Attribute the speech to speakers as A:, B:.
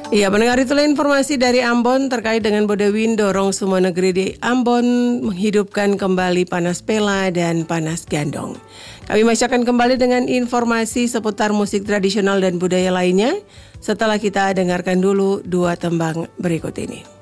A: Iya, mendengar itulah informasi dari Ambon terkait dengan Bodewin dorong semua negeri di Ambon menghidupkan kembali panas pela dan panas gandong. Kami masih akan kembali dengan informasi seputar musik tradisional dan budaya lainnya setelah kita dengarkan dulu dua tembang berikut ini.